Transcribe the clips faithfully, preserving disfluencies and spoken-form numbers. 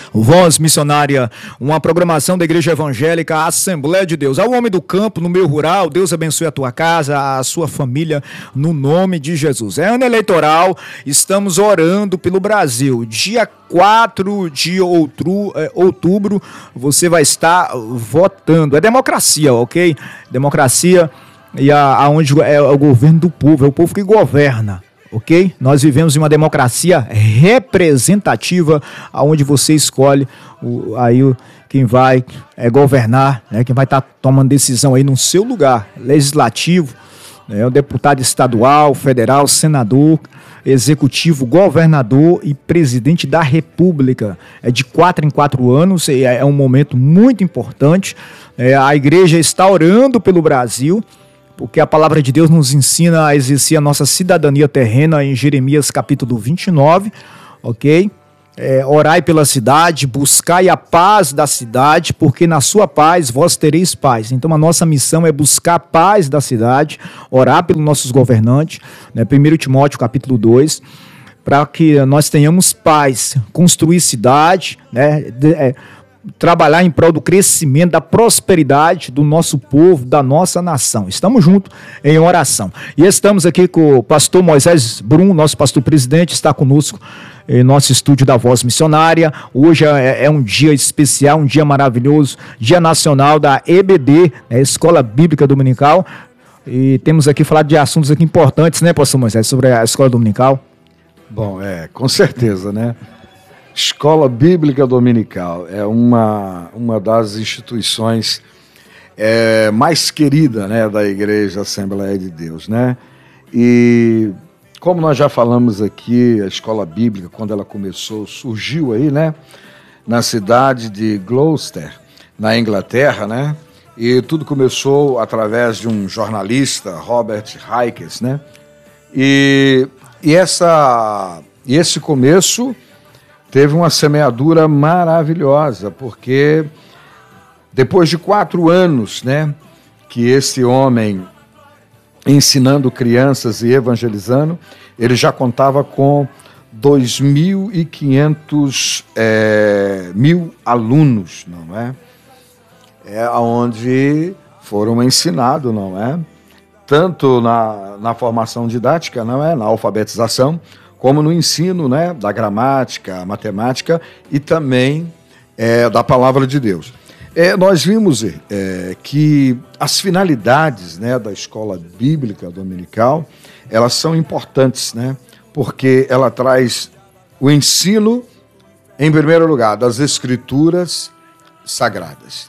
Voz Missionária, uma programação da Igreja Evangélica Assembleia de Deus. Ao homem do campo, no meio rural, Deus abençoe a tua casa, a sua família, no nome de Jesus. É ano eleitoral, estamos orando pelo Brasil. Dia quatro de outubro, é, outubro, você vai estar votando. É democracia, ok? Democracia, e a, aonde é o governo do povo, é o povo que governa. Ok? Nós vivemos em uma democracia representativa, onde você escolhe o, aí o, quem vai é, governar, né? Quem vai estar tá tomando decisão aí no seu lugar, legislativo, né? O deputado estadual, federal, senador, executivo, governador e presidente da República. É de quatro em quatro anos, é, é um momento muito importante. É, a igreja está orando pelo Brasil, porque a palavra de Deus nos ensina a exercer a nossa cidadania terrena em Jeremias capítulo vinte e nove, ok? É, orai pela cidade, buscai a paz da cidade, porque na sua paz vós tereis paz. Então a nossa missão é buscar a paz da cidade, orar pelos nossos governantes, né? primeiro Timóteo capítulo dois, para que nós tenhamos paz, construir cidade, né? De, é, trabalhar em prol do crescimento, da prosperidade do nosso povo, da nossa nação. Estamos juntos em oração. E estamos aqui com o pastor Moisés Brum, nosso pastor presidente, está conosco em nosso estúdio da Voz Missionária. Hoje é, é um dia especial, um dia maravilhoso, Dia Nacional da E B D, né, Escola Bíblica Dominical. E temos aqui falado de assuntos aqui importantes, né, pastor Moisés, sobre a Escola Dominical. Bom, é, com certeza, né? Escola Bíblica Dominical é uma, uma das instituições é, mais queridas, né, da Igreja Assembleia de Deus, né? E como nós já falamos aqui, a Escola Bíblica, quando ela começou, surgiu aí, né, na cidade de Gloucester, na Inglaterra, né? E tudo começou através de um jornalista, Robert Hickes, né? E, e, essa, e esse começo teve uma semeadura maravilhosa, porque depois de quatro anos, né, que esse homem ensinando crianças e evangelizando, ele já contava com dois mil e quinhentos é, mil alunos, não é? É onde foram ensinados, não é? Tanto na, na formação didática, não é? Na alfabetização, como no ensino, né, da gramática, matemática e também é, da palavra de Deus. É, nós vimos é, que as finalidades, né, da Escola Bíblica Dominical, elas são importantes, né, porque ela traz o ensino, em primeiro lugar, das Escrituras Sagradas.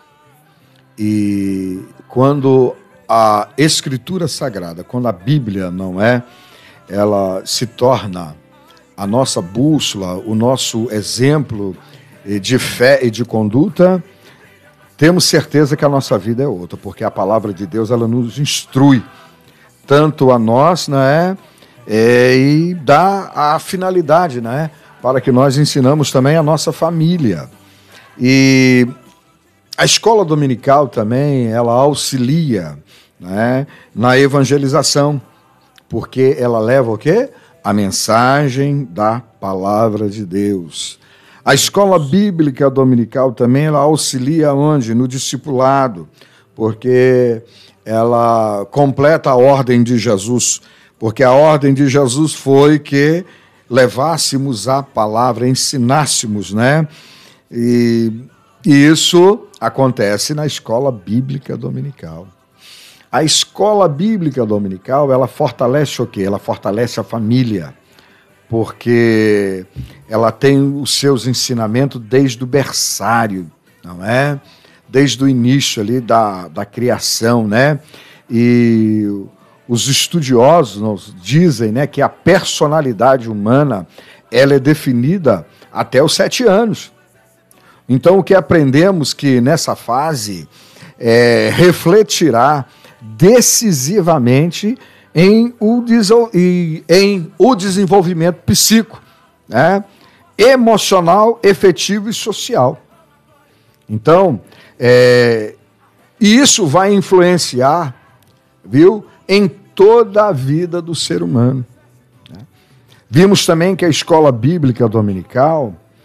E quando a Escritura Sagrada, quando a Bíblia não é, ela se torna a nossa bússola, o nosso exemplo de fé e de conduta, temos certeza que a nossa vida é outra, porque a palavra de Deus, ela nos instrui, tanto a nós, né, é, e dá a finalidade, né, para que nós ensinamos também a nossa família. E a escola dominical também, ela auxilia, né, na evangelização, porque ela leva o quê? A mensagem da palavra de Deus. A escola bíblica dominical também, ela auxilia onde? No discipulado, porque ela completa a ordem de Jesus, porque a ordem de Jesus foi que levássemos a palavra, ensinássemos, né? E, e isso acontece na escola bíblica dominical. A escola bíblica dominical, ela fortalece o quê? Ela fortalece a família, porque ela tem os seus ensinamentos desde o berçário, não é? Desde o início ali da, da criação, né? E os estudiosos nos dizem, né, que a personalidade humana, ela é definida até os sete anos. Então, o que aprendemos que nessa fase é, refletirá decisivamente em o, em o desenvolvimento psíquico, né? Emocional, efetivo e social. Então, é, isso vai influenciar, viu, em toda a vida do ser humano, né? Vimos também que a escola bíblica dominical,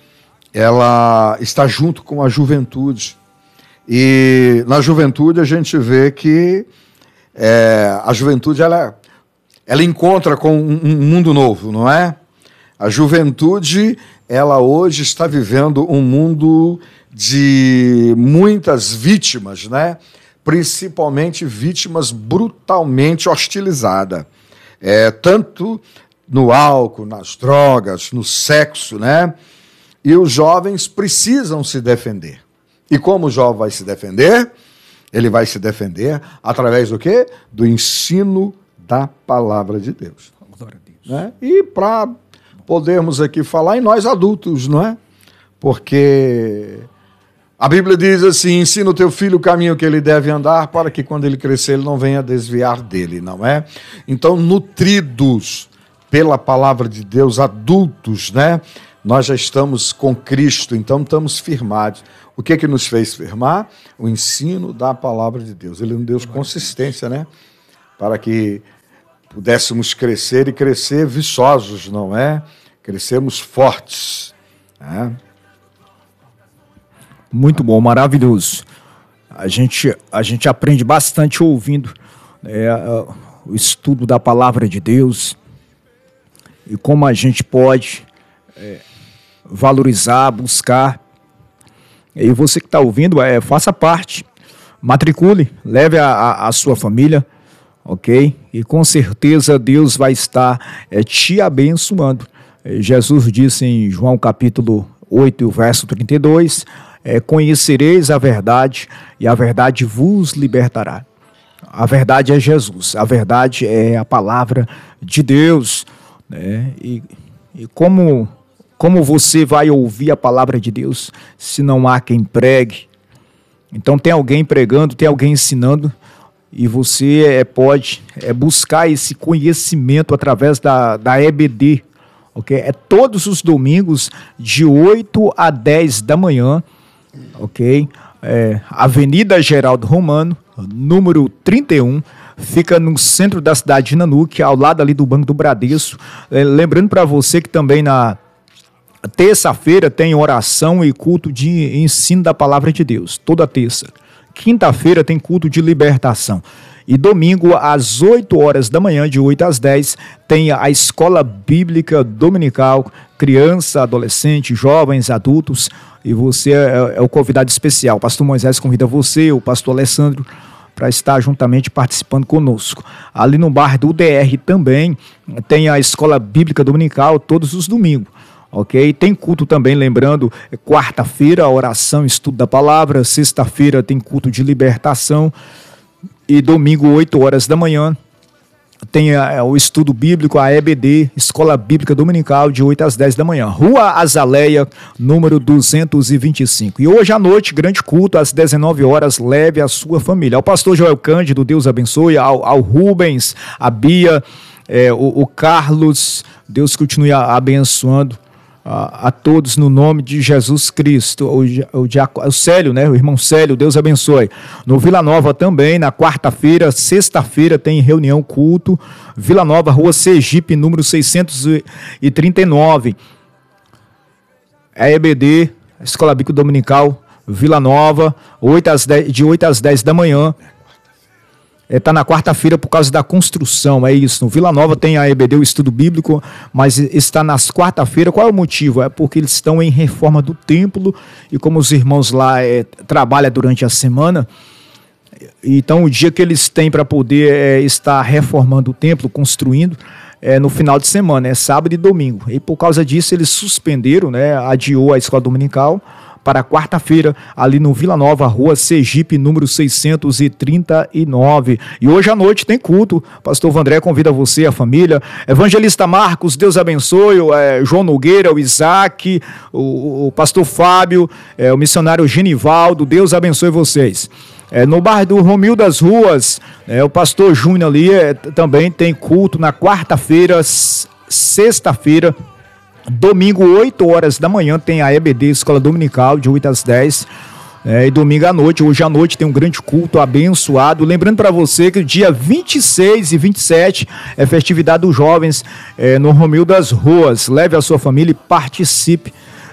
ela está junto com a juventude. E na juventude a gente vê que é, a juventude ela, ela encontra com um, um mundo novo, não é? A juventude, ela hoje está vivendo um mundo de muitas vítimas, né? Principalmente vítimas brutalmente hostilizadas. É, tanto no álcool, nas drogas, no sexo, né? E os jovens precisam se defender. E como o jovem vai se defender? Ele vai se defender através do quê? Do ensino da palavra de Deus. Glória a Deus. Né? E para podermos aqui falar em nós adultos, não é? Porque a Bíblia diz assim, ensina o teu filho o caminho que ele deve andar, para que quando ele crescer ele não venha desviar dele, não é? Então, nutridos pela palavra de Deus, adultos, né? Nós já estamos com Cristo, então estamos firmados. O que que nos fez firmar? O ensino da palavra de Deus. Ele nos deu consistência, né? Para que pudéssemos crescer e crescer viçosos, não é? Crescermos fortes. Né? Muito bom, maravilhoso. A gente, a gente aprende bastante ouvindo é, o estudo da palavra de Deus e como a gente pode é, valorizar, buscar. E você que está ouvindo, é, faça parte, matricule, leve a, a, a sua família, ok? E com certeza Deus vai estar é, te abençoando. É, Jesus disse em João capítulo oito, verso trinta e dois, é, conhecereis a verdade e a verdade vos libertará. A verdade é Jesus, a verdade é a palavra de Deus, né? E, e como... Como você vai ouvir a palavra de Deus se não há quem pregue? Então tem alguém pregando, tem alguém ensinando e você é, pode é, buscar esse conhecimento através da, da E B D. Okay? É todos os domingos de oito a dez da manhã, ok? É, Avenida Geraldo Romano, número trinta e um, fica no centro da cidade de Nanuque, ao lado ali do Banco do Bradesco. É, lembrando para você que também na terça-feira tem oração e culto de ensino da palavra de Deus, toda terça. Quinta-feira tem culto de libertação. E domingo, às oito horas da manhã, de oito às dez, tem a escola bíblica dominical, criança, adolescente, jovens, adultos. E você é, é o convidado especial. O pastor Moisés convida você, o pastor Alessandro, para estar juntamente participando conosco. Ali no bar do D R também tem a escola bíblica dominical todos os domingos. Ok? Tem culto também, lembrando, quarta-feira, oração, estudo da palavra, sexta-feira tem culto de libertação e domingo, oito horas da manhã, tem a, o estudo bíblico, a E B D, Escola Bíblica Dominical, de oito às dez da manhã. Rua Azaleia, número duzentos e vinte e cinco. E hoje à noite, grande culto, às dezenove horas, leve a sua família. Ao pastor Joel Cândido, Deus abençoe, ao, ao Rubens, a Bia, é, o, o Carlos, Deus continue abençoando A, a todos no nome de Jesus Cristo. O, o, o, o Célio, né? O irmão Célio, Deus abençoe. No Vila Nova também, na quarta-feira, sexta-feira tem reunião, culto. Vila Nova, Rua Sergipe, número seiscentos e trinta e nove. A E B D, Escola Bíblica Dominical, Vila Nova, oito às dez, de oito às dez da manhã. Está na quarta-feira por causa da construção, é isso. No Vila Nova tem a E B D, o estudo bíblico, mas está nas quarta-feira. Qual é o motivo? É porque eles estão em reforma do templo e como os irmãos lá é, trabalham durante a semana, então o dia que eles têm para poder é, estar reformando o templo, construindo, é no final de semana, é sábado e domingo. E por causa disso eles suspenderam, né, adiou a escola dominical para quarta-feira, ali no Vila Nova, Rua Sergipe, número seiscentos e trinta e nove. E hoje à noite tem culto. Pastor Vandré convida você, a família. Evangelista Marcos, Deus abençoe. É, João Nogueira, o Isaac, o, o pastor Fábio, é, o missionário Genivaldo, Deus abençoe vocês. É, no bairro do Romil das Ruas, é, o pastor Júnior ali é, também tem culto na quarta-feira, sexta-feira, domingo, oito horas da manhã, tem a E B D, Escola Dominical, de oito às dez. É, e domingo à noite, hoje à noite, tem um grande culto abençoado. Lembrando para você que dia vinte e seis e vinte e sete é festividade dos jovens é, no Romil das Ruas. Leve a sua família e participe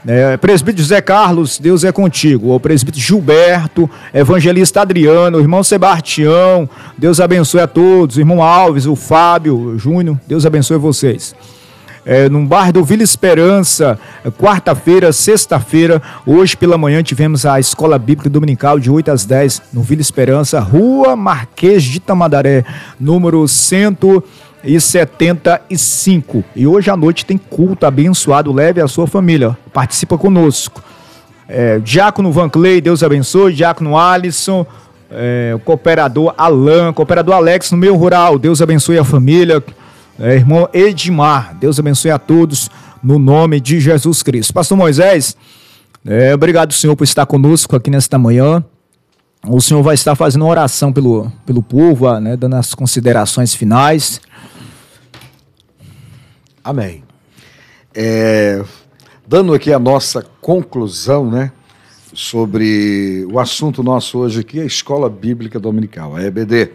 É, presbítero José Carlos, Deus é contigo. O presbítero Gilberto, evangelista Adriano, irmão Sebastião, Deus abençoe a todos. Irmão Alves, o Fábio, o Júnior, Deus abençoe vocês. É, no bairro do Vila Esperança, quarta-feira, sexta-feira, hoje pela manhã tivemos a Escola Bíblica Dominical de oito às dez no Vila Esperança, Rua Marquês de Tamandaré, número cento e setenta e cinco. E hoje à noite tem culto abençoado, leve a sua família, participa conosco. É, Diácono Vanclay, Deus abençoe, Diácono Alisson, é, o cooperador Alain, cooperador Alex no meio rural, Deus abençoe a família. É, irmão Edmar, Deus abençoe a todos, no nome de Jesus Cristo. Pastor Moisés, é, obrigado, Senhor, por estar conosco aqui nesta manhã. O Senhor vai estar fazendo uma oração pelo, pelo povo, né, dando as considerações finais. Amém. É, dando aqui a nossa conclusão, né, sobre o assunto nosso hoje aqui, a Escola Bíblica Dominical, a E B D.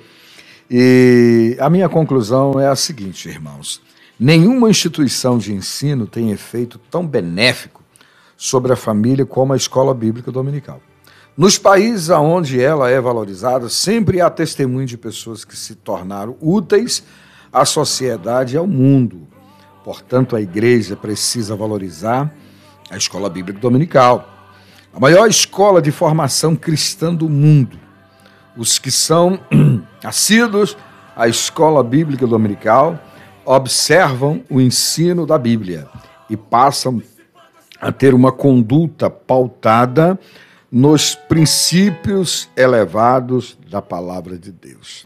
E a minha conclusão é a seguinte, irmãos: nenhuma instituição de ensino tem efeito tão benéfico sobre a família como a Escola Bíblica Dominical. Nos países onde ela é valorizada, sempre há testemunho de pessoas que se tornaram úteis à sociedade e ao mundo. Portanto, a igreja precisa valorizar a Escola Bíblica Dominical, a maior escola de formação cristã do mundo. Os que são assíduos à Escola Bíblica Dominical observam o ensino da Bíblia e passam a ter uma conduta pautada nos princípios elevados da Palavra de Deus.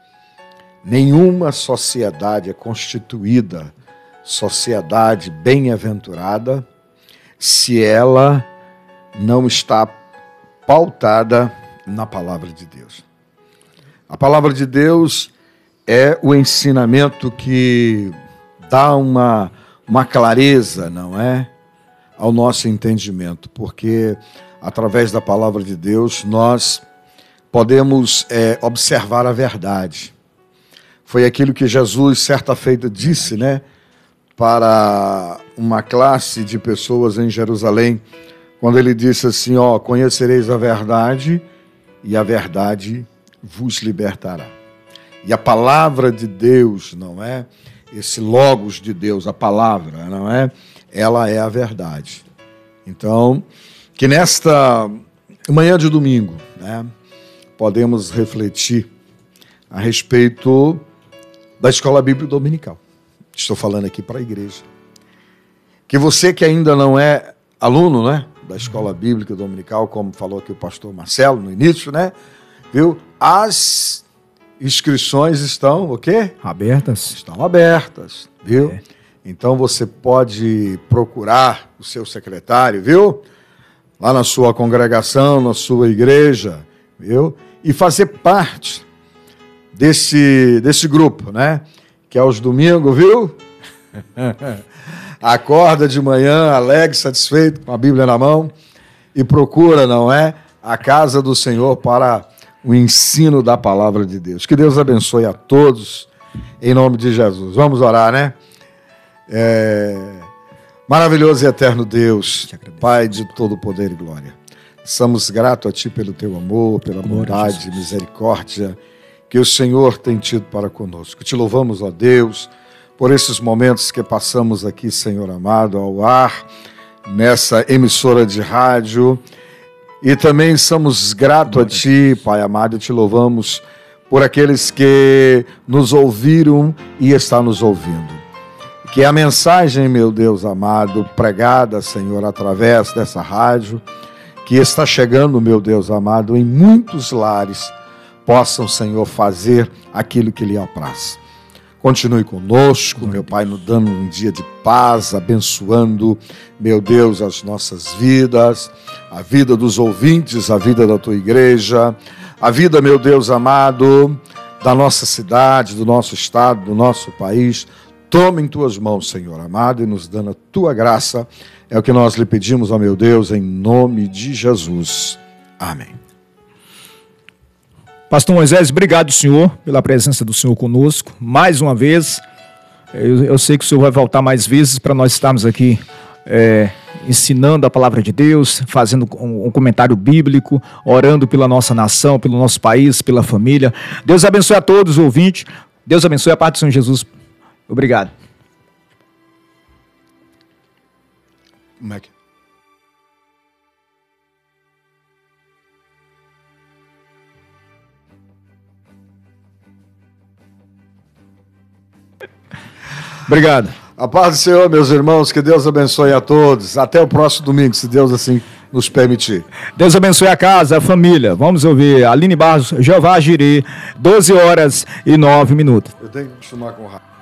Nenhuma sociedade é constituída sociedade bem-aventurada se ela não está pautada na Palavra de Deus. A Palavra de Deus é o ensinamento que dá uma, uma clareza, não é? Ao nosso entendimento, porque através da Palavra de Deus nós podemos é, observar a verdade. Foi aquilo que Jesus, certa feita, disse, né, para uma classe de pessoas em Jerusalém, quando ele disse assim, ó, conhecereis a verdade e a verdade vos libertará. E a palavra de Deus, não é? Esse logos de Deus, a palavra, não é? Ela é a verdade. Então, que nesta manhã de domingo, né, podemos refletir a respeito da Escola Bíblica Dominical. Estou falando aqui para a igreja. Que você que ainda não é aluno, né, da Escola Bíblica Dominical, como falou aqui o pastor Marcelo no início, né, viu? As inscrições estão, o quê? Abertas. Estão abertas, viu? É. Então você pode procurar o seu secretário, viu? Lá na sua congregação, na sua igreja, viu? E fazer parte desse, desse grupo, né? Que é aos domingos, viu? Acorda de manhã, alegre, satisfeito, com a Bíblia na mão, e procura, não é? A casa do Senhor para o ensino da palavra de Deus. Que Deus abençoe a todos, em nome de Jesus. Vamos orar, né? É... Maravilhoso e eterno Deus, Pai de todo poder e glória. Somos gratos a Ti pelo Teu amor, pela bondade e misericórdia que o Senhor tem tido para conosco. Te louvamos, ó Deus, por esses momentos que passamos aqui, Senhor amado, ao ar, nessa emissora de rádio. E também somos gratos a Ti, Pai amado, e Te louvamos por aqueles que nos ouviram e estão nos ouvindo. Que a mensagem, meu Deus amado, pregada, Senhor, através dessa rádio, que está chegando, meu Deus amado, em muitos lares, possam, Senhor, fazer aquilo que lhe apraz. Continue conosco, meu Pai, nos dando um dia de paz, abençoando, meu Deus, as nossas vidas, a vida dos ouvintes, a vida da Tua igreja, a vida, meu Deus amado, da nossa cidade, do nosso estado, do nosso país. Toma em Tuas mãos, Senhor amado, e nos dando a Tua graça. É o que nós lhe pedimos, ó meu Deus, em nome de Jesus. Amém. Pastor Moisés, obrigado, Senhor, pela presença do Senhor conosco. Mais uma vez, eu, eu sei que o Senhor vai voltar mais vezes para nós estarmos aqui é, ensinando a palavra de Deus, fazendo um, um comentário bíblico, orando pela nossa nação, pelo nosso país, pela família. Deus abençoe a todos os ouvintes. Deus abençoe a paz do Senhor Jesus. Obrigado. Como é que... Obrigado. A paz do Senhor, meus irmãos, que Deus abençoe a todos. Até o próximo domingo, se Deus assim nos permitir. Deus abençoe a casa, a família. Vamos ouvir Aline Barros, Jeová Jireh, doze horas e nove minutos. Eu tenho que acostumar com o rádio.